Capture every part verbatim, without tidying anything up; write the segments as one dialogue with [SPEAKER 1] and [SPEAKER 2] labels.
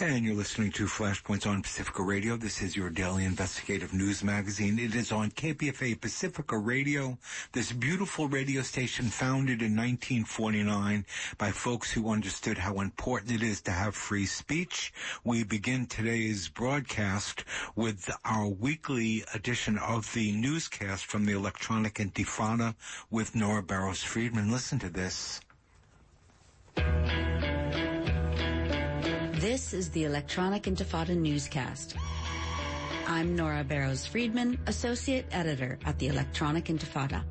[SPEAKER 1] And you're listening to Flashpoints on Pacifica Radio. This is your daily investigative news magazine. It is on K P F A Pacifica Radio, this beautiful radio station founded in nineteen forty-nine by folks who understood how important it is to have free speech. We begin today's broadcast with our weekly edition of the newscast from the Electronic Intifada with Nora Barrows-Friedman. Listen to this.
[SPEAKER 2] This is the Electronic Intifada newscast. I'm Nora Barrows-Friedman, Associate Editor at the Electronic Intifada.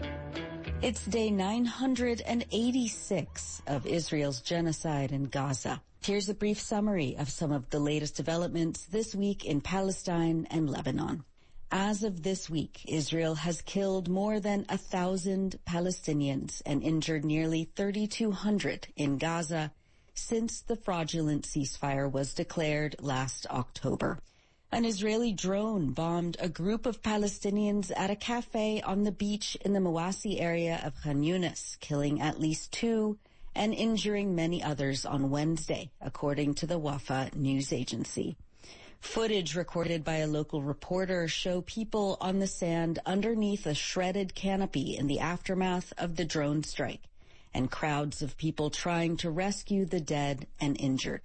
[SPEAKER 2] It's day nine hundred eighty-six of Israel's genocide in Gaza. Here's a brief summary of some of the latest developments this week in Palestine and Lebanon. As of this week, Israel has killed more than a thousand Palestinians and injured nearly thirty-two hundred in Gaza since the fraudulent ceasefire was declared last October. An Israeli drone bombed a group of Palestinians at a cafe on the beach in the Mawasi area of Khan Yunis, killing at least two and injuring many others on Wednesday, according to the Wafa news agency. Footage recorded by a local reporter show people on the sand underneath a shredded canopy in the aftermath of the drone strike, and crowds of people trying to rescue the dead and injured.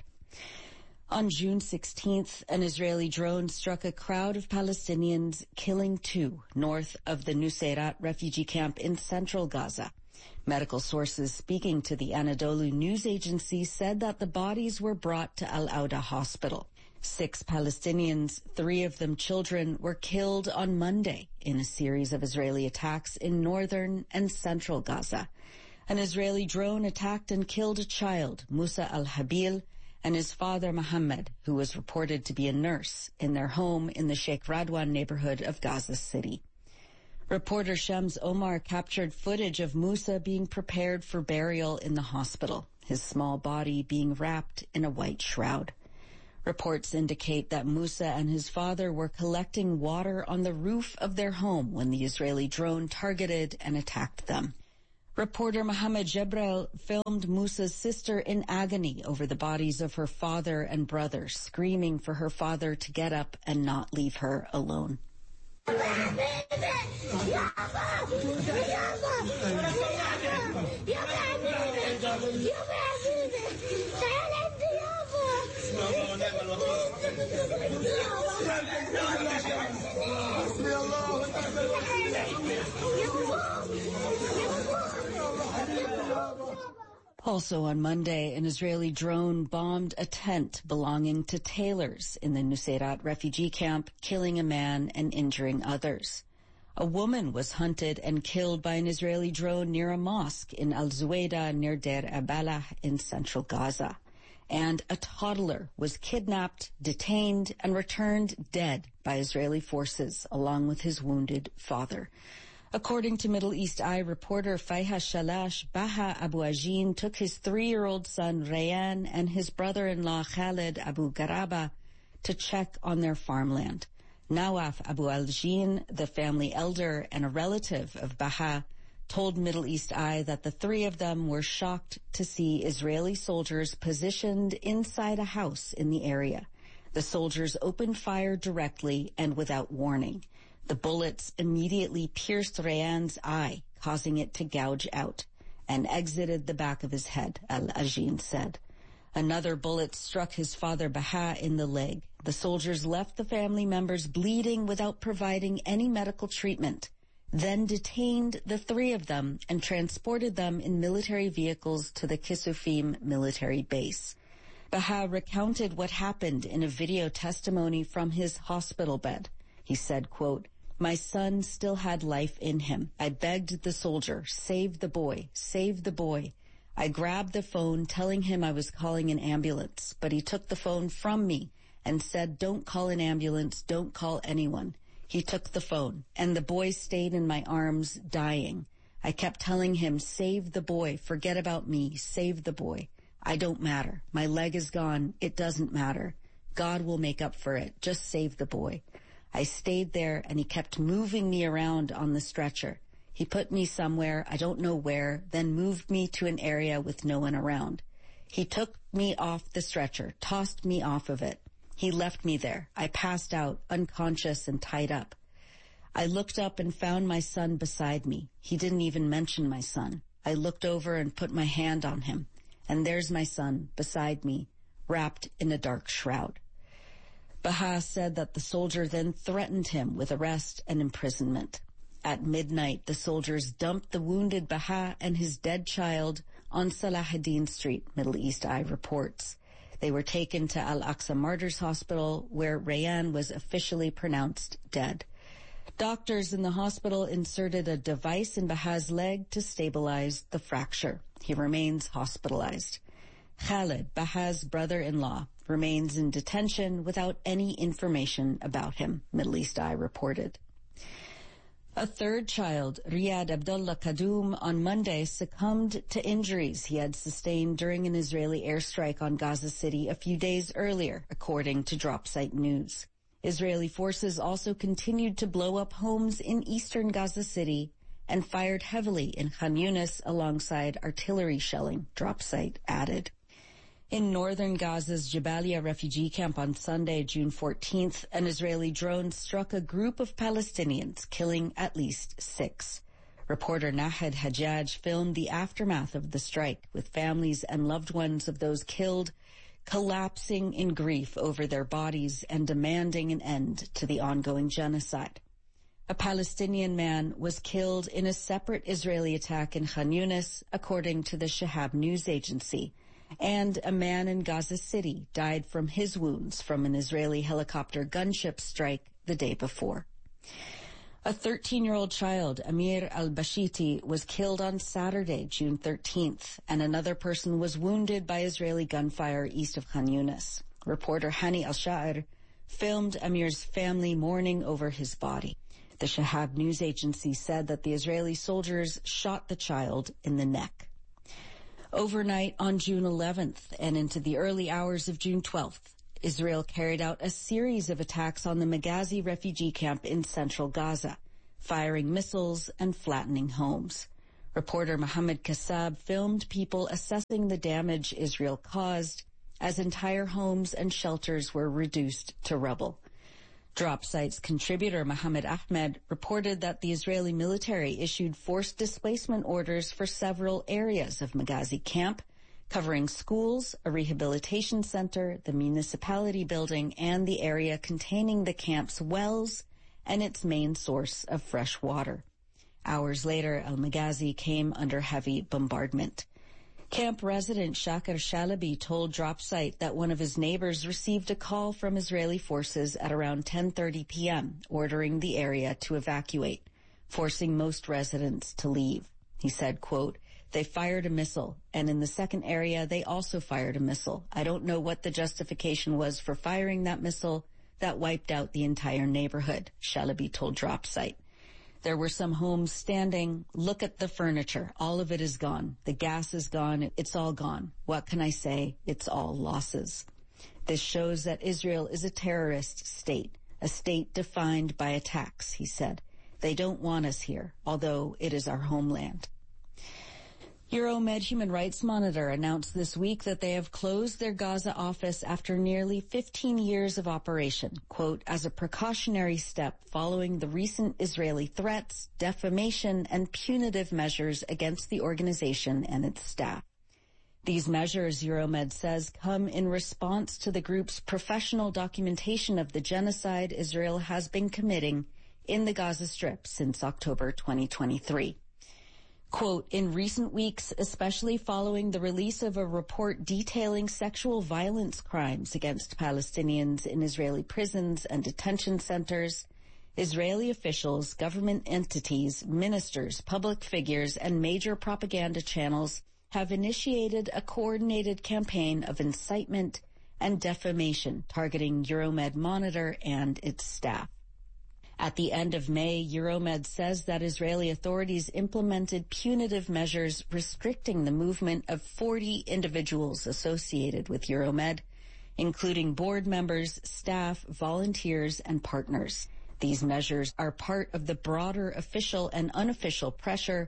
[SPEAKER 2] On June sixteenth, an Israeli drone struck a crowd of Palestinians, killing two north of the Nuseirat refugee camp in central Gaza. Medical sources speaking to the Anadolu news agency said that the bodies were brought to Al-Auda hospital. Six Palestinians, three of them children, were killed on Monday in a series of Israeli attacks in northern and central Gaza. An Israeli drone attacked and killed a child, Musa al-Habil, and his father, Mohammed, who was reported to be a nurse, in their home in the Sheikh Radwan neighborhood of Gaza City. Reporter Shams Omar captured footage of Musa being prepared for burial in the hospital, his small body being wrapped in a white shroud. Reports indicate that Musa and his father were collecting water on the roof of their home when the Israeli drone targeted and attacked them. Reporter Mohammed Jebrel filmed Musa's sister in agony over the bodies of her father and brother, screaming for her father to get up and not leave her alone. Also on Monday, an Israeli drone bombed a tent belonging to tailors in the Nuseirat refugee camp, killing a man and injuring others. A woman was hunted and killed by an Israeli drone near a mosque in Al-Zuwayda near Deir Abalah in central Gaza. And a toddler was kidnapped, detained, and returned dead by Israeli forces, along with his wounded father. According to Middle East Eye reporter Fayha Shalash, Baha Abu Ajin took his three-year-old son Rayan and his brother-in-law Khalid Abu Garaba to check on their farmland. Nawaf Abu Al-Jin, the family elder and a relative of Baha, told Middle East Eye that the three of them were shocked to see Israeli soldiers positioned inside a house in the area. The soldiers opened fire directly and without warning. The bullets immediately pierced Rayan's eye, causing it to gouge out, and exited the back of his head, Al-Ajin said. Another bullet struck his father Baha in the leg. The soldiers left the family members bleeding without providing any medical treatment, then detained the three of them and transported them in military vehicles to the Kisufim military base. Baha recounted what happened in a video testimony from his hospital bed. He said, quote, "My son still had life in him. I begged the soldier, save the boy, save the boy. I grabbed the phone telling him I was calling an ambulance, but he took the phone from me and said, don't call an ambulance, don't call anyone. He took the phone, and the boy stayed in my arms dying. I kept telling him, save the boy, forget about me, save the boy. I don't matter. My leg is gone. It doesn't matter. God will make up for it. Just save the boy. I stayed there, and he kept moving me around on the stretcher. He put me somewhere, I don't know where, then moved me to an area with no one around. He took me off the stretcher, tossed me off of it. He left me there. I passed out, unconscious and tied up. I looked up and found my son beside me. He didn't even mention my son. I looked over and put my hand on him. And there's my son beside me, wrapped in a dark shroud. Baha said that the soldier then threatened him with arrest and imprisonment. At midnight, the soldiers dumped the wounded Baha and his dead child on Salahuddin Street, Middle East Eye reports. They were taken to Al-Aqsa Martyrs Hospital, where Rayyan was officially pronounced dead. Doctors in the hospital inserted a device in Baha's leg to stabilize the fracture. He remains hospitalized. Khalid, Baha's brother-in-law, remains in detention without any information about him, Middle East Eye reported. A third child, Riyad Abdullah Kadoum, on Monday succumbed to injuries he had sustained during an Israeli airstrike on Gaza City a few days earlier, according to DropSite News. Israeli forces also continued to blow up homes in eastern Gaza City and fired heavily in Khan Yunis alongside artillery shelling, DropSite added. In northern Gaza's Jabalia refugee camp on Sunday, June fourteenth, an Israeli drone struck a group of Palestinians, killing at least six. Reporter Nahed Hajjaj filmed the aftermath of the strike, with families and loved ones of those killed collapsing in grief over their bodies and demanding an end to the ongoing genocide. A Palestinian man was killed in a separate Israeli attack in Khan Yunis, according to the Shahab news agency. And a man in Gaza City died from his wounds from an Israeli helicopter gunship strike the day before. A thirteen-year-old child, Amir al-Bashiti, was killed on Saturday, June thirteenth, and another person was wounded by Israeli gunfire east of Khan Yunis. Reporter Hani al-Sha'ir filmed Amir's family mourning over his body. The Shahab news agency said that the Israeli soldiers shot the child in the neck. Overnight on June eleventh and into the early hours of June twelfth, Israel carried out a series of attacks on the Maghazi refugee camp in central Gaza, firing missiles and flattening homes. Reporter Mohammed Kassab filmed people assessing the damage Israel caused as entire homes and shelters were reduced to rubble. DropSite's contributor Mohammed Ahmed reported that the Israeli military issued forced displacement orders for several areas of Maghazi camp, covering schools, a rehabilitation center, the municipality building, and the area containing the camp's wells and its main source of fresh water. Hours later, Al-Maghazi came under heavy bombardment. Camp resident Shakir Shalabi told DropSite that one of his neighbors received a call from Israeli forces at around ten thirty p.m., ordering the area to evacuate, forcing most residents to leave. He said, quote, "They fired a missile, and in the second area they also fired a missile. I don't know what the justification was for firing that missile that wiped out the entire neighborhood," Shalabi told DropSite. There were some homes standing. Look at the furniture. All of it is gone. The gas is gone. It's all gone. What can I say? It's all losses. This shows that Israel is a terrorist state, a state defined by attacks, he said. They don't want us here, although it is our homeland. Euromed Human Rights Monitor announced this week that they have closed their Gaza office after nearly fifteen years of operation, quote, as a precautionary step following the recent Israeli threats, defamation, and punitive measures against the organization and its staff. These measures, Euromed says, come in response to the group's professional documentation of the genocide Israel has been committing in the Gaza Strip since October twenty twenty-three. Quote, in recent weeks, especially following the release of a report detailing sexual violence crimes against Palestinians in Israeli prisons and detention centers, Israeli officials, government entities, ministers, public figures, and major propaganda channels have initiated a coordinated campaign of incitement and defamation targeting Euromed Monitor and its staff. At the end of May, Euromed says that Israeli authorities implemented punitive measures restricting the movement of forty individuals associated with Euromed, including board members, staff, volunteers, and partners. These measures are part of the broader official and unofficial pressure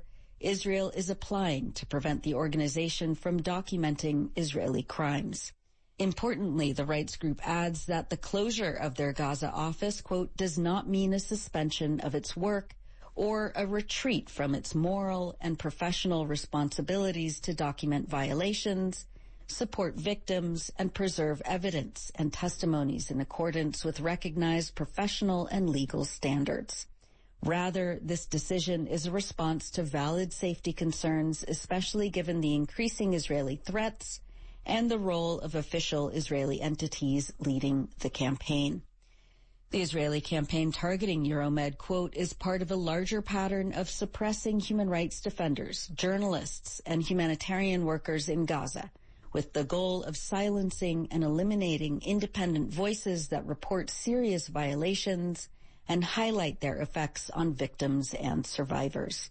[SPEAKER 2] Israel is applying to prevent the organization from documenting Israeli crimes. Importantly, the rights group adds that the closure of their Gaza office, quote, does not mean a suspension of its work or a retreat from its moral and professional responsibilities to document violations, support victims, and preserve evidence and testimonies in accordance with recognized professional and legal standards. Rather, this decision is a response to valid safety concerns, especially given the increasing Israeli threats and the role of official Israeli entities leading the campaign. The Israeli campaign targeting Euromed, quote, is part of a larger pattern of suppressing human rights defenders, journalists, and humanitarian workers in Gaza, with the goal of silencing and eliminating independent voices that report serious violations and highlight their effects on victims and survivors.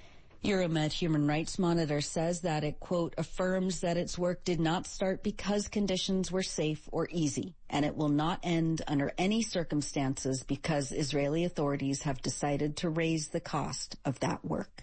[SPEAKER 2] Euromed Human Rights Monitor says that it, quote, affirms that its work did not start because conditions were safe or easy, and it will not end under any circumstances because Israeli authorities have decided to raise the cost of that work.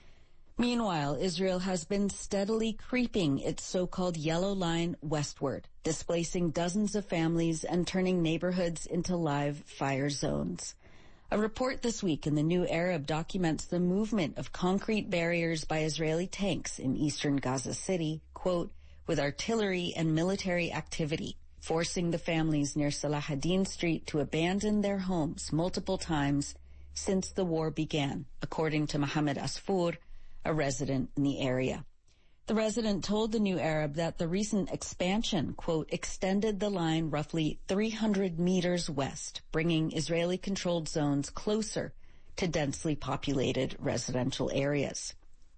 [SPEAKER 2] Meanwhile, Israel has been steadily creeping its so-called yellow line westward, displacing dozens of families and turning neighborhoods into live fire zones. A report this week in the New Arab documents the movement of concrete barriers by Israeli tanks in eastern Gaza City, quote, with artillery and military activity, forcing the families near Salah ad-Din Street to abandon their homes multiple times since the war began, according to Mohammed Asfour, a resident in the area. The resident told the New Arab that the recent expansion, quote, extended the line roughly three hundred meters west, bringing Israeli-controlled zones closer to densely populated residential areas.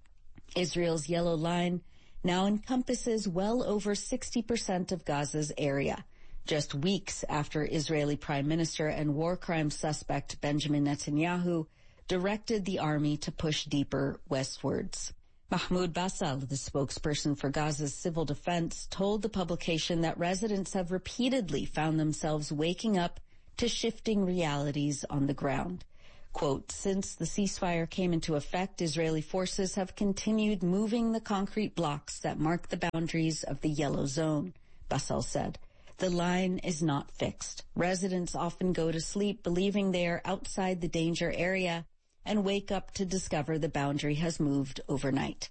[SPEAKER 2] Israel's yellow line now encompasses well over sixty percent of Gaza's area, just weeks after Israeli Prime Minister and war crimes suspect Benjamin Netanyahu directed the army to push deeper westwards. Mahmoud Basal, the spokesperson for Gaza's civil defense, told the publication that residents have repeatedly found themselves waking up to shifting realities on the ground. Quote, since the ceasefire came into effect, Israeli forces have continued moving the concrete blocks that mark the boundaries of the yellow zone, Basal said. The line is not fixed. Residents often go to sleep believing they are outside the danger area and wake up to discover the boundary has moved overnight.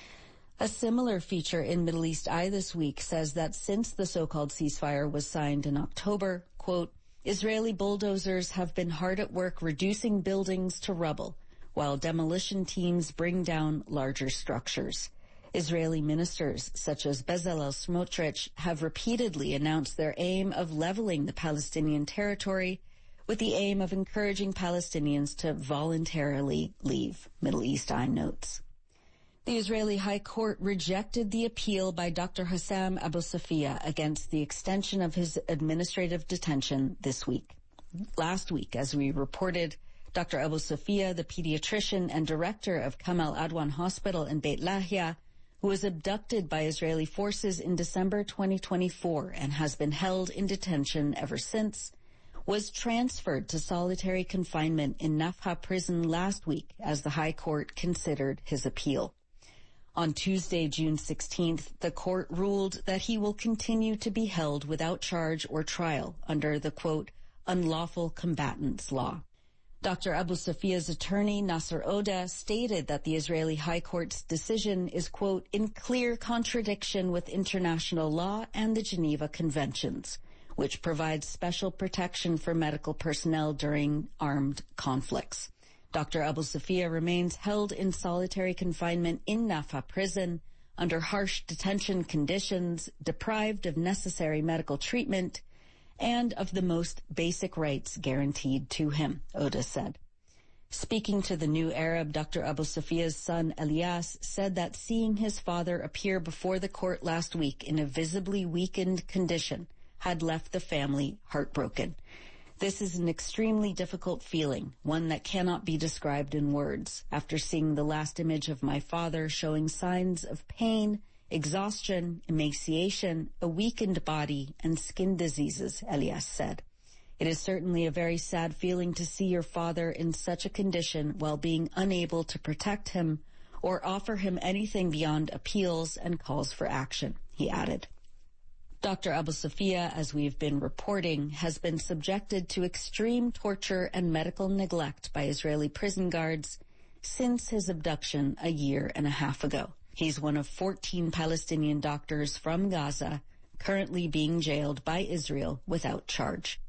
[SPEAKER 2] A similar feature in Middle East Eye this week says that since the so-called ceasefire was signed in October, quote, Israeli bulldozers have been hard at work reducing buildings to rubble, while demolition teams bring down larger structures. Israeli ministers such as Bezalel Smotrich have repeatedly announced their aim of leveling the Palestinian territory with the aim of encouraging Palestinians to voluntarily leave, Middle East Eye notes. The Israeli High Court rejected the appeal by Doctor Hussam Abu Safia against the extension of his administrative detention this week. Last week, as we reported, Doctor Abu Safia, the pediatrician and director of Kamal Adwan Hospital in Beit Lahia, who was abducted by Israeli forces in December twenty twenty-four and has been held in detention ever since, was transferred to solitary confinement in Nafha prison last week as the High Court considered his appeal. On Tuesday, June sixteenth, the court ruled that he will continue to be held without charge or trial under the, quote, unlawful combatants law. Doctor Abu Safia's attorney, Nasser Oda, stated that the Israeli High Court's decision is, quote, in clear contradiction with international law and the Geneva Conventions, which provides special protection for medical personnel during armed conflicts. Doctor Abu Safia remains held in solitary confinement in Nafha prison under harsh detention conditions, deprived of necessary medical treatment, and of the most basic rights guaranteed to him, Oda said. Speaking to the New Arab, Doctor Abu Safia's son, Elias, said that seeing his father appear before the court last week in a visibly weakened condition had left the family heartbroken. This is an extremely difficult feeling, one that cannot be described in words. After seeing the last image of my father showing signs of pain, exhaustion, emaciation, a weakened body, and skin diseases, Elias said. It is certainly a very sad feeling to see your father in such a condition while being unable to protect him or offer him anything beyond appeals and calls for action, he added. Doctor Abu Sofia, as we've been reporting, has been subjected to extreme torture and medical neglect by Israeli prison guards since his abduction a year and a half ago. He's one of fourteen Palestinian doctors from Gaza currently being jailed by Israel without charge.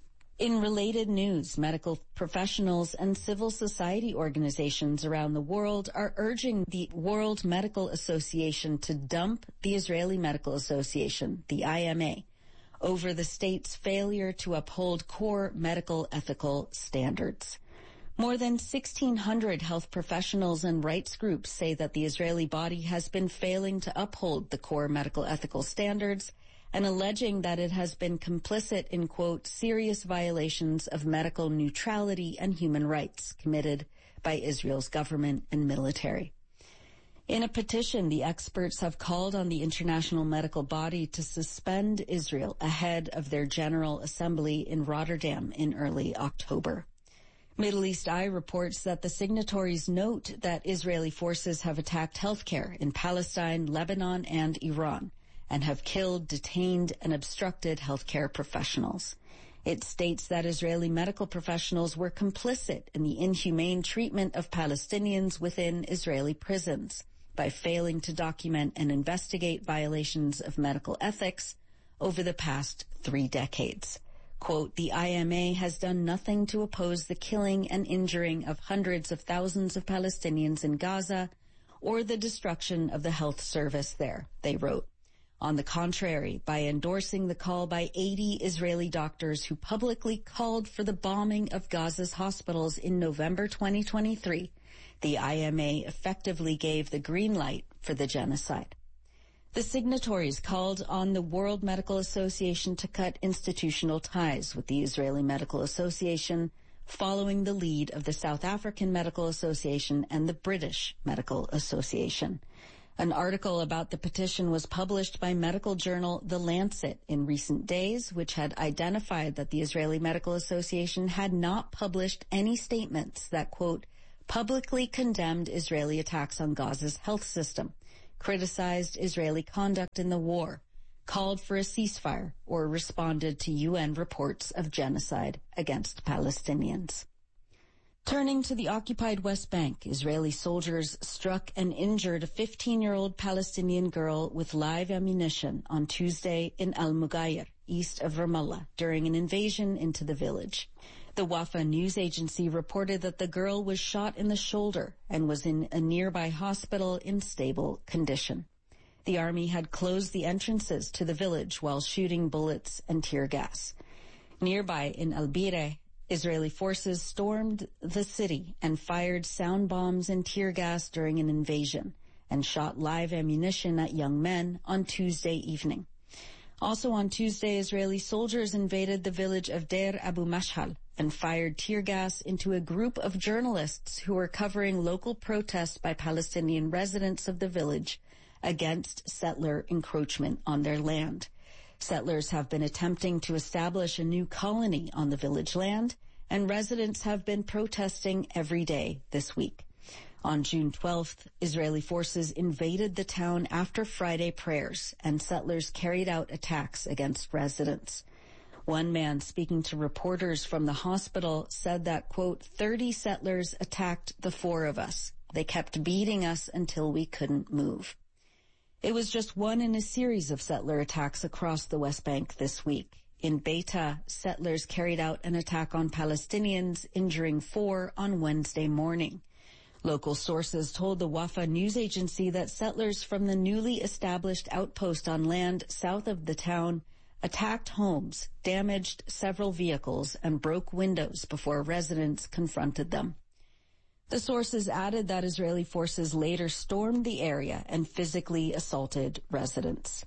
[SPEAKER 2] In related news, medical professionals and civil society organizations around the world are urging the World Medical Association to dump the Israeli Medical Association, the I M A, over the state's failure to uphold core medical ethical standards. More than sixteen hundred health professionals and rights groups say that the Israeli body has been failing to uphold the core medical ethical standards and alleging that it has been complicit in, quote, serious violations of medical neutrality and human rights committed by Israel's government and military. In a petition, the experts have called on the international medical body to suspend Israel ahead of their General Assembly in Rotterdam in early October. Middle East Eye reports that the signatories note that Israeli forces have attacked healthcare in Palestine, Lebanon, and Iran, and have killed, detained, and obstructed healthcare professionals. It states that Israeli medical professionals were complicit in the inhumane treatment of Palestinians within Israeli prisons by failing to document and investigate violations of medical ethics over the past three decades. Quote, the I M A has done nothing to oppose the killing and injuring of hundreds of thousands of Palestinians in Gaza or the destruction of the health service there, they wrote. On the contrary, by endorsing the call by eighty Israeli doctors who publicly called for the bombing of Gaza's hospitals in November twenty twenty-three, the I M A effectively gave the green light for the genocide. The signatories called on the World Medical Association to cut institutional ties with the Israeli Medical Association, following the lead of the South African Medical Association and the British Medical Association. An article about the petition was published by medical journal The Lancet in recent days, which had identified that the Israeli Medical Association had not published any statements that, quote, publicly condemned Israeli attacks on Gaza's health system, criticized Israeli conduct in the war, called for a ceasefire, or responded to U N reports of genocide against Palestinians. Turning to the occupied West Bank, Israeli soldiers struck and injured a fifteen-year-old Palestinian girl with live ammunition on Tuesday in Al-Mughayr, east of Ramallah, during an invasion into the village. The Wafa news agency reported that the girl was shot in the shoulder and was in a nearby hospital in stable condition. The army had closed the entrances to the village while shooting bullets and tear gas. Nearby in Al-Bireh, Israeli forces stormed the city and fired sound bombs and tear gas during an invasion and shot live ammunition at young men on Tuesday evening. Also on Tuesday, Israeli soldiers invaded the village of Deir Abu Mashhal and fired tear gas into a group of journalists who were covering local protests by Palestinian residents of the village against settler encroachment on their land. Settlers have been attempting to establish a new colony on the village land, and residents have been protesting every day this week. On June twelfth, Israeli forces invaded the town after Friday prayers, and settlers carried out attacks against residents. One man speaking to reporters from the hospital said that, quote, thirty settlers attacked the four of us. They kept beating us until we couldn't move. It was just one in a series of settler attacks across the West Bank this week. In Beita, settlers carried out an attack on Palestinians, injuring four on Wednesday morning. Local sources told the Wafa news agency that settlers from the newly established outpost on land south of the town attacked homes, damaged several vehicles, and broke windows before residents confronted them. The sources added that Israeli forces later stormed the area and physically assaulted residents.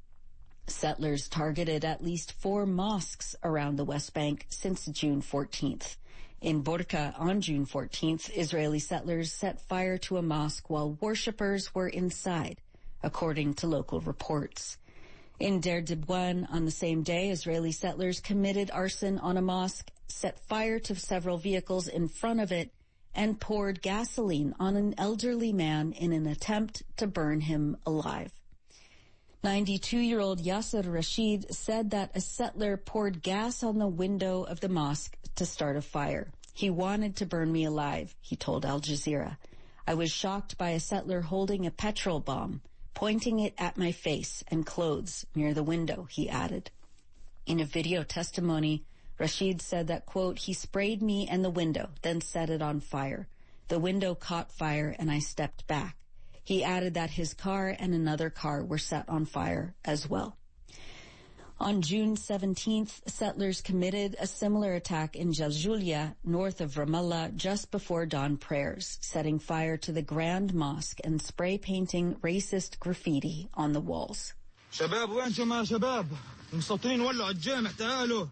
[SPEAKER 2] Settlers targeted at least four mosques around the West Bank since June fourteenth. In Borka on June fourteenth, Israeli settlers set fire to a mosque while worshippers were inside, according to local reports. In Deir Dibwan on the same day, Israeli settlers committed arson on a mosque, set fire to several vehicles in front of it, and poured gasoline on an elderly man in an attempt to burn him alive. ninety-two-year-old Yasser Rashid said that a settler poured gas on the window of the mosque to start a fire. He wanted to burn me alive, he told Al Jazeera. I was shocked by a settler holding a petrol bomb, pointing it at my face and clothes near the window, he added. In a video testimony, Rashid said that, quote, he sprayed me and the window, then set it on fire. The window caught fire and I stepped back. He added that his car and another car were set on fire as well. On June seventeenth, settlers committed a similar attack in Jaljulia, north of Ramallah, just before dawn prayers, setting fire to the Grand Mosque and spray painting racist graffiti on the walls.
[SPEAKER 3] شباب وينكم يا شباب؟ المستوطنين ولعوا الجامع تعالوا.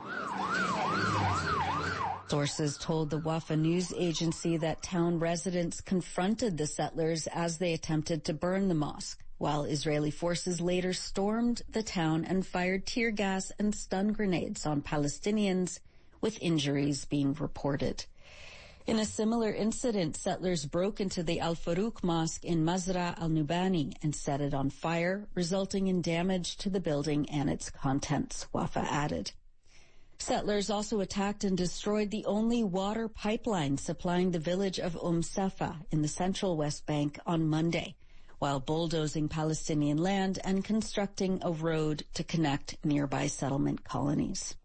[SPEAKER 2] Sources told the Wafa news agency that town residents confronted the settlers as they attempted to burn the mosque, while Israeli forces later stormed the town and fired tear gas and stun grenades on Palestinians, with injuries being reported. In a similar incident, settlers broke into the Al-Farouk Mosque in Mazra al-Nubani and set it on fire, resulting in damage to the building and its contents, Wafa added. Settlers also attacked and destroyed the only water pipeline supplying the village of Umm Safa in the central West Bank on Monday, while bulldozing Palestinian land and constructing a road to connect nearby settlement colonies.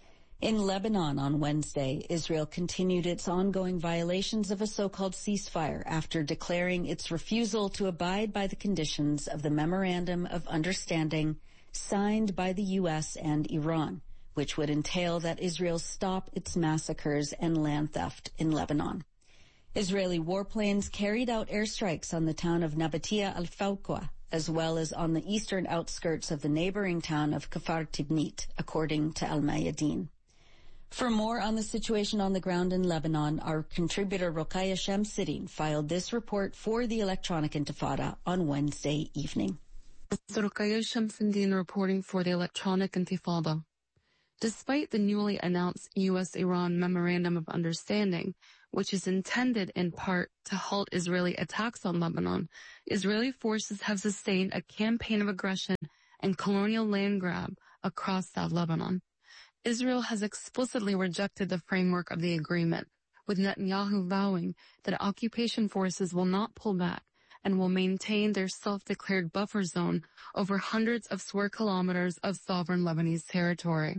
[SPEAKER 2] In Lebanon on Wednesday, Israel continued its ongoing violations of a so-called ceasefire after declaring its refusal to abide by the conditions of the Memorandum of Understanding signed by the U S and Iran, which would entail that Israel stop its massacres and land theft in Lebanon. Israeli warplanes carried out airstrikes on the town of Nabatia al-Fawqa, as well as on the eastern outskirts of the neighboring town of Kfar Tibnit, according to Al-Mayadeen. For more on the situation on the ground in Lebanon, our contributor Rokhaya Shamsuddin filed this report for the Electronic Intifada on Wednesday evening.
[SPEAKER 4] Rokhaya Shamsuddin reporting for the Electronic Intifada. Despite the newly announced U S Iran Memorandum of Understanding, which is intended in part to halt Israeli attacks on Lebanon, Israeli forces have sustained a campaign of aggression and colonial land grab across South Lebanon. Israel has explicitly rejected the framework of the agreement, with Netanyahu vowing that occupation forces will not pull back and will maintain their self-declared buffer zone over hundreds of square kilometers of sovereign Lebanese territory.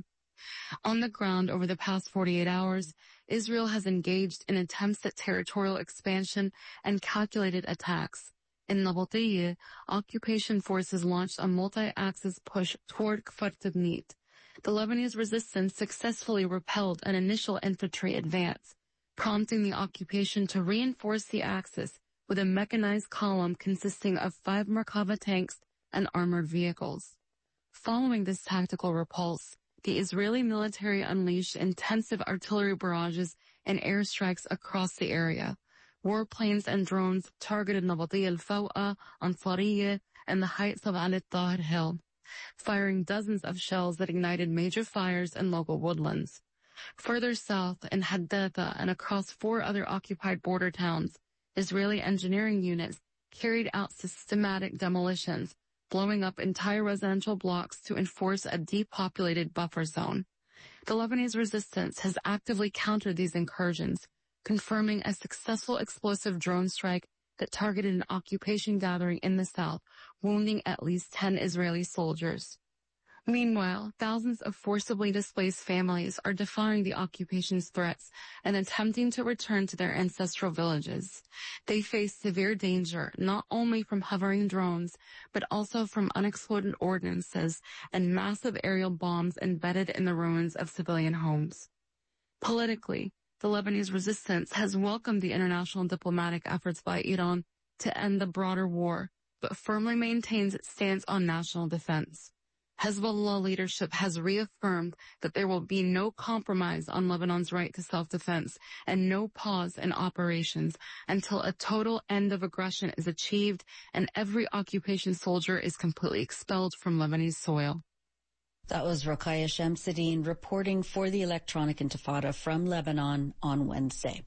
[SPEAKER 4] On the ground over the past forty-eight hours, Israel has engaged in attempts at territorial expansion and calculated attacks. In Nabatia, occupation forces launched a multi-axis push toward Kfar Tibnit. The Lebanese resistance successfully repelled an initial infantry advance, prompting the occupation to reinforce the axis with a mechanized column consisting of five Merkava tanks and armored vehicles. Following this tactical repulse, the Israeli military unleashed intensive artillery barrages and airstrikes across the area. Warplanes and drones targeted Nabatia al-Fawqa, Ansariya, and the heights of Al Tahir Hill, firing dozens of shells that ignited major fires in local woodlands. Further south in Haddatha and across four other occupied border towns, Israeli engineering units carried out systematic demolitions, blowing up entire residential blocks to enforce a depopulated buffer zone. The Lebanese resistance has actively countered these incursions, confirming a successful explosive drone strike that targeted an occupation gathering in the south, wounding at least ten Israeli soldiers. Meanwhile, thousands of forcibly displaced families are defying the occupation's threats and attempting to return to their ancestral villages. They face severe danger not only from hovering drones, but also from unexploded ordnances and massive aerial bombs embedded in the ruins of civilian homes. Politically, the Lebanese resistance has welcomed the international diplomatic efforts by Iran to end the broader war, but firmly maintains its stance on national defense. Hezbollah leadership has reaffirmed that there will be no compromise on Lebanon's right to self-defense and no pause in operations until a total end of aggression is achieved and every occupation soldier is completely expelled from Lebanese soil.
[SPEAKER 2] That was Rokhaya Shamsuddin reporting for the Electronic Intifada from Lebanon on Wednesday.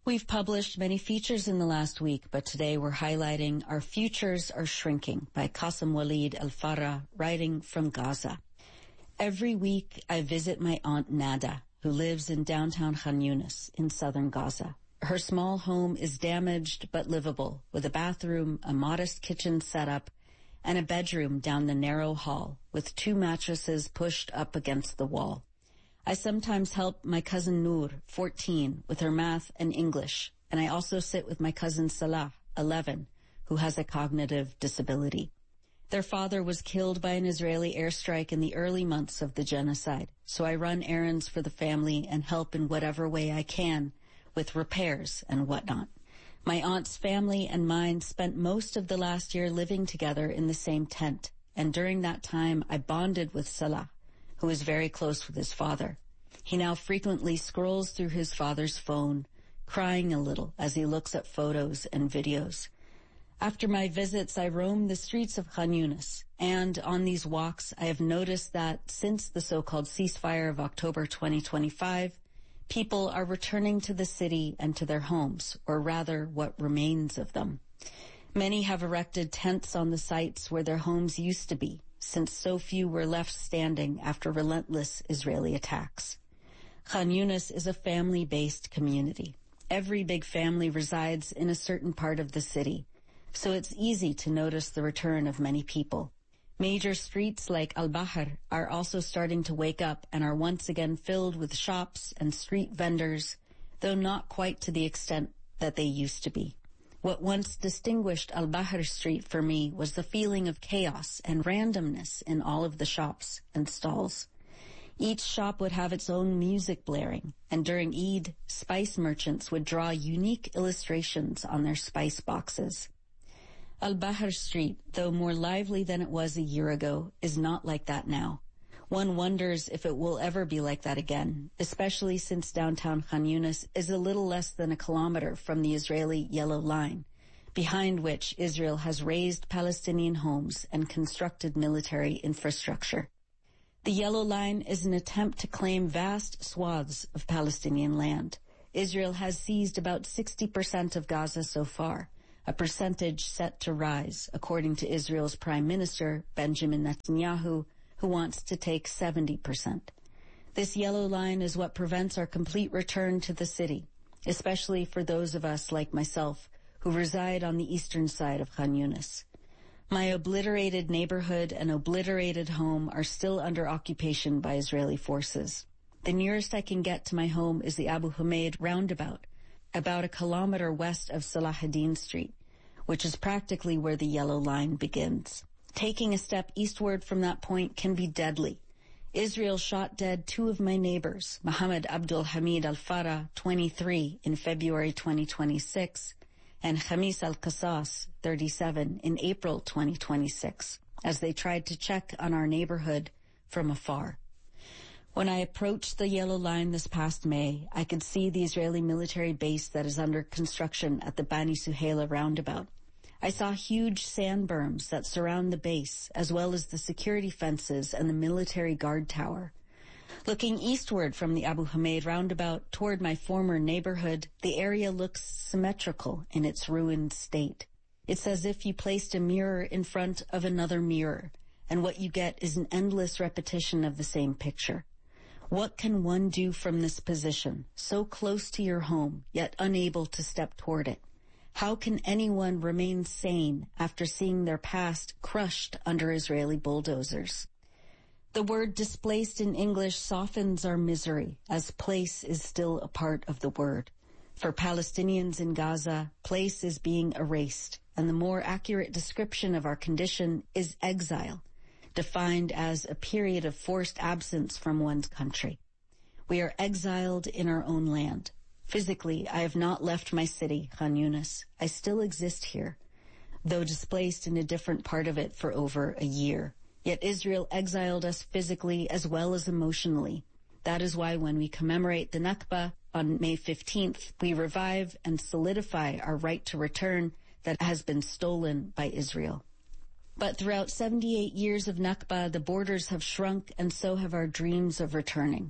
[SPEAKER 2] We've published many features in the last week, but today we're highlighting Our Futures Are Shrinking by Qasim Walid Al-Farra, writing from Gaza. Every week I visit my aunt Nada, who lives in downtown Khan Yunis in southern Gaza. Her small home is damaged but livable, with a bathroom, a modest kitchen setup, and a bedroom down the narrow hall with two mattresses pushed up against the wall. I sometimes help my cousin Noor, fourteen, with her math and English, and I also sit with my cousin Salah, eleven, who has a cognitive disability. Their father was killed by an Israeli airstrike in the early months of the genocide, so I run errands for the family and help in whatever way I can with repairs and whatnot. My aunt's family and mine spent most of the last year living together in the same tent, and during that time I bonded with Salah, who is very close with his father. He now frequently scrolls through his father's phone, crying a little as he looks at photos and videos. After my visits, I roam the streets of Khan Yunis, and on these walks, I have noticed that since the so-called ceasefire of October twenty twenty-five, people are returning to the city and to their homes, or rather, what remains of them. Many have erected tents on the sites where their homes used to be, since so few were left standing after relentless Israeli attacks. Khan Yunis is a family-based community. Every big family resides in a certain part of the city, so it's easy to notice the return of many people. Major streets like Al-Bahr are also starting to wake up and are once again filled with shops and street vendors, though not quite to the extent that they used to be. What once distinguished Al-Bahr Street for me was the feeling of chaos and randomness in all of the shops and stalls. Each shop would have its own music blaring, and during Eid, spice merchants would draw unique illustrations on their spice boxes. Al-Bahr Street, though more lively than it was a year ago, is not like that now. One wonders if it will ever be like that again, especially since downtown Khan Yunis is a little less than a kilometer from the Israeli Yellow Line, behind which Israel has razed Palestinian homes and constructed military infrastructure. The Yellow Line is an attempt to claim vast swaths of Palestinian land. Israel has seized about sixty percent of Gaza so far, a percentage set to rise, according to Israel's Prime Minister, Benjamin Netanyahu, who wants to take seventy percent. This yellow line is what prevents our complete return to the city, especially for those of us like myself who reside on the eastern side of Khan Yunis. My obliterated neighborhood and obliterated home are still under occupation by Israeli forces. The nearest I can get to my home is the Abu Humaid roundabout, about a kilometer west of Salahuddin Street, which is practically where the yellow line begins. Taking a step eastward from that point can be deadly. Israel shot dead two of my neighbors, Mohammed Abdul Hamid Al-Farra, twenty-three, in February twenty twenty-six, and Khamis Al-Qasas, thirty-seven, in April twenty twenty-six, as they tried to check on our neighborhood from afar. When I approached the yellow line this past May, I could see the Israeli military base that is under construction at the Bani Suhaila roundabout. I saw huge sand berms that surround the base, as well as the security fences and the military guard tower. Looking eastward from the Abu Humaid roundabout toward my former neighborhood, the area looks symmetrical in its ruined state. It's as if you placed a mirror in front of another mirror, and what you get is an endless repetition of the same picture. What can one do from this position, so close to your home, yet unable to step toward it? How can anyone remain sane after seeing their past crushed under Israeli bulldozers? The word displaced in English softens our misery, as place is still a part of the word. For Palestinians in Gaza, place is being erased, and the more accurate description of our condition is exile, defined as a period of forced absence from one's country. We are exiled in our own land. Physically, I have not left my city, Khan Yunis. I still exist here, though displaced in a different part of it for over a year. Yet Israel exiled us physically as well as emotionally. That is why when we commemorate the Nakba on May fifteenth, we revive and solidify our right to return that has been stolen by Israel. But throughout seventy-eight years of Nakba, the borders have shrunk, and so have our dreams of returning.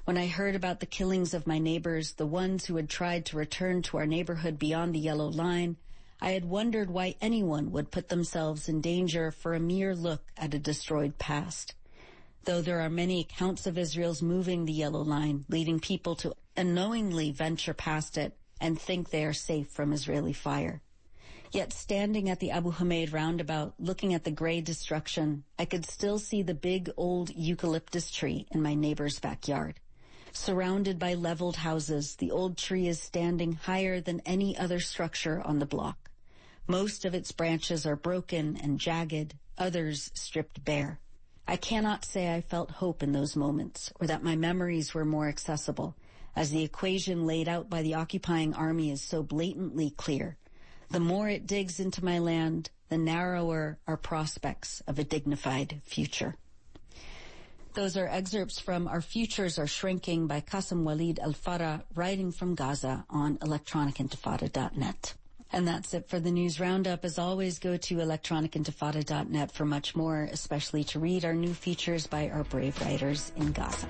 [SPEAKER 2] When I heard about the killings of my neighbors, the ones who had tried to return to our neighborhood beyond the yellow line, I had wondered why anyone would put themselves in danger for a mere look at a destroyed past. Though there are many accounts of Israel's moving the yellow line, leading people to unknowingly venture past it and think they are safe from Israeli fire. Yet standing at the Abu Hamid roundabout, looking at the gray destruction, I could still see the big old eucalyptus tree in my neighbor's backyard. Surrounded by leveled houses, the old tree is standing higher than any other structure on the block. Most of its branches are broken and jagged, others stripped bare. I cannot say I felt hope in those moments, or that my memories were more accessible, as the equation laid out by the occupying army is so blatantly clear. The more it digs into my land, the narrower our prospects of a dignified future. Those are excerpts from Our Futures Are Shrinking by Qasim Walid Al-Farah, writing from Gaza on electronic intifada dot net. And that's it for the News Roundup. As always, go to electronic intifada dot net for much more, especially to read our new features by our brave writers in Gaza.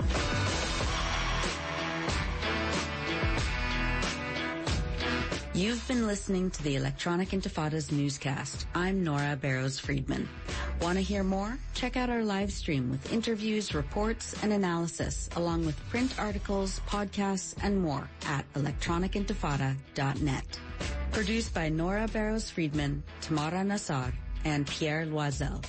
[SPEAKER 2] You've been listening to the Electronic Intifada's newscast. I'm Nora Barrows-Friedman. Want to hear more? Check out our live stream with interviews, reports, and analysis, along with print articles, podcasts, and more at electronic intifada dot net. Produced by Nora Barrows-Friedman, Tamara Nassar, and Pierre Loisel.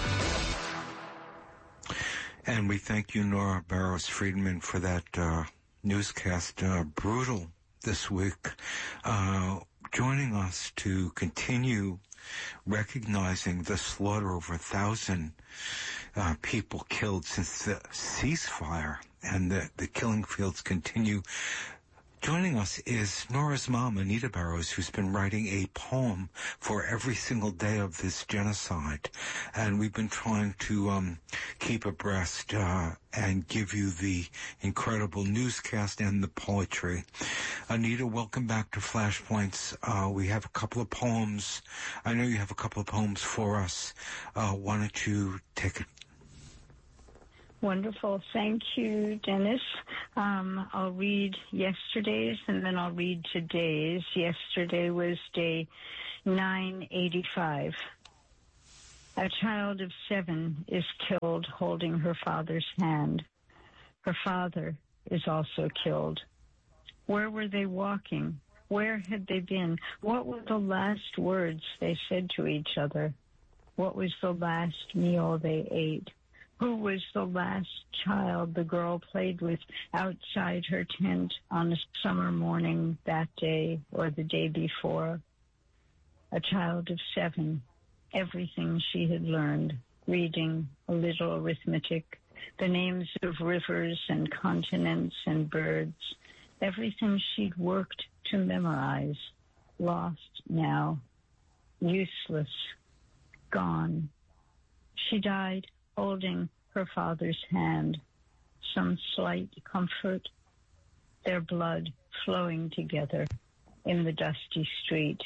[SPEAKER 1] And we thank you, Nora Barrows-Friedman, for that uh, newscast. Uh, brutal this week. Uh, joining us to continue recognizing the slaughter over a thousand uh, people killed since the ceasefire, and the, the killing fields continue. Joining us is Nora's mom, Anita Barrows, who's been writing a poem for every single day of this genocide. And we've been trying to um, keep abreast uh, and give you the incredible newscast and the poetry. Anita, welcome back to Flashpoints. Uh, we have a couple of poems. I know you have a couple of poems for us. Uh, why don't you take it?
[SPEAKER 5] Wonderful. Thank you, Dennis. Um, I'll read yesterday's and then I'll read today's. Yesterday was day nine eighty-five. A child of seven is killed holding her father's hand. Her father is also killed. Where were they walking? Where had they been? What were the last words they said to each other? What was the last meal they ate? Who was the last child the girl played with outside her tent on a summer morning that day or the day before? A child of seven, everything she had learned, reading, a little arithmetic, the names of rivers and continents and birds, everything she'd worked to memorize, lost now, useless, gone. She died holding her father's hand, some slight comfort, their blood flowing together in the dusty street.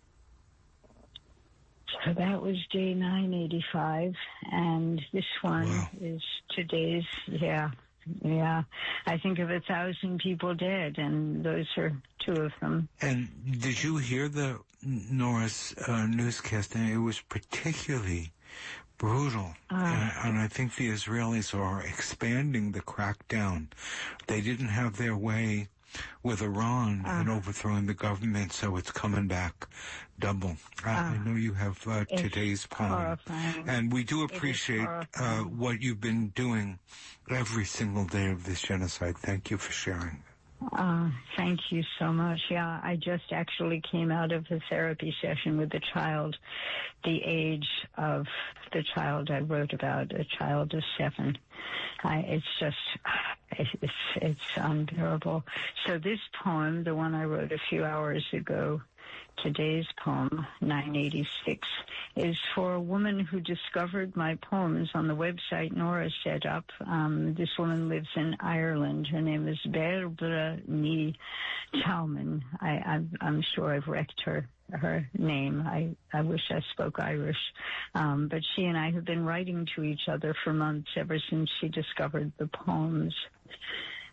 [SPEAKER 5] So that was day nine eighty-five, and this one wow. is today's, yeah, yeah. I think of a thousand people dead, and those are two of them.
[SPEAKER 1] And did you hear the Nora's uh, newscast? And it was particularly brutal. Uh, and, and I think the Israelis are expanding the crackdown. They didn't have their way with Iran uh, in overthrowing the government, so it's coming back double. Uh, uh, I know you have uh, today's poem.
[SPEAKER 5] Horrifying.
[SPEAKER 1] And we do appreciate uh, what you've been doing every single day of this genocide. Thank you for sharing.
[SPEAKER 5] Uh, thank you so much. Yeah, I just actually came out of a therapy session with a child, the age of the child I wrote about, a child of seven. I, it's just, it's, it's unbearable. So this poem, the one I wrote a few hours ago, today's poem, nine eighty-six, is for a woman who discovered my poems on the website Nora set up. Um, this woman lives in Ireland. Her name is Barbara Nee Talman. I, I'm, I'm sure I've wrecked her her name. I, I wish I spoke Irish. Um, but she and I have been writing to each other for months, ever since she discovered the poems.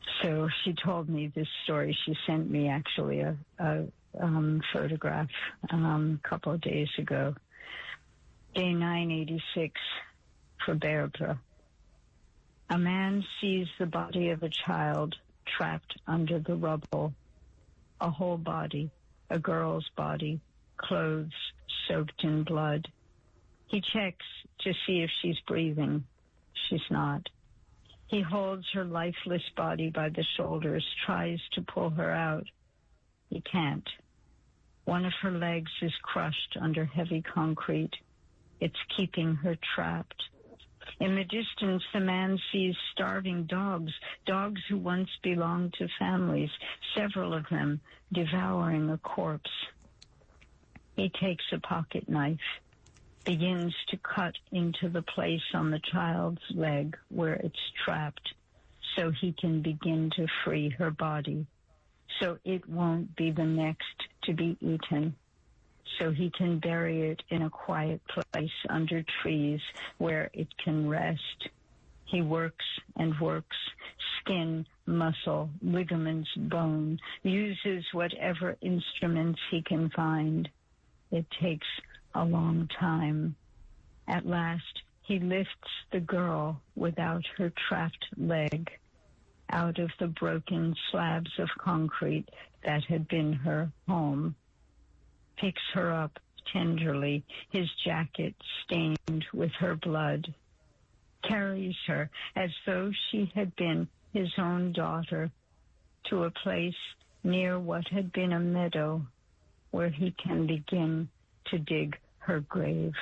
[SPEAKER 5] So she told me this story. She sent me actually a, a um, photograph um, a couple of days ago. Day nine eighty-six for Barbara. A man sees the body of a child trapped under the rubble. A whole body, a girl's body, clothes soaked in blood. He checks to see if she's breathing. She's not. He holds her lifeless body by the shoulders, tries to pull her out. He can't. One of her legs is crushed under heavy concrete. It's keeping her trapped. In the distance, the man sees starving dogs, dogs who once belonged to families, several of them devouring a corpse. He takes a pocket knife, begins to cut into the place on the child's leg where it's trapped so he can begin to free her body, so it won't be the next to be eaten, so he can bury it in a quiet place under trees where it can rest. He works and works, skin, muscle, ligaments, bone, uses whatever instruments he can find. It takes a long time. At last, he lifts the girl without her trapped leg out of the broken slabs of concrete that had been her home, picks her up tenderly, his jacket stained with her blood, carries her as though she had been his own daughter to a place near what had been a meadow where he can begin to dig her grave.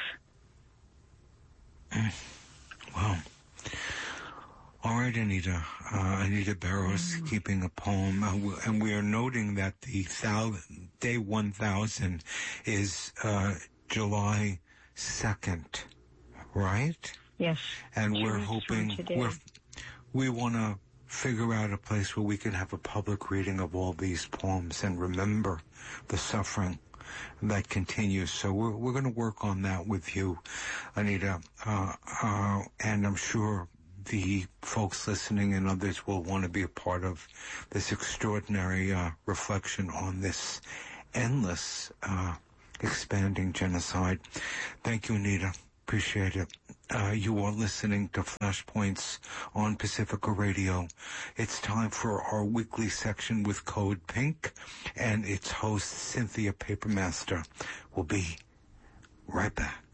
[SPEAKER 1] Wow. All right, Anita. Uh, Anita Barrows mm. keeping a poem. Uh, w- and we are noting that the thou- day one thousand is uh, July second, right?
[SPEAKER 5] Yes.
[SPEAKER 1] And we're hoping, we're, we want to figure out a place where we can have a public reading of all these poems and remember the suffering that continues. So we're, we're going to work on that with you, Anita. Uh, uh, and I'm sure the folks listening and others will want to be a part of this extraordinary uh, reflection on this endless, uh, expanding genocide. Thank you, Anita. Appreciate it. Uh, you are listening to Flashpoints on Pacifica Radio. It's time for our weekly section with Code Pink, and its host, Cynthia Papermaster, will be right back.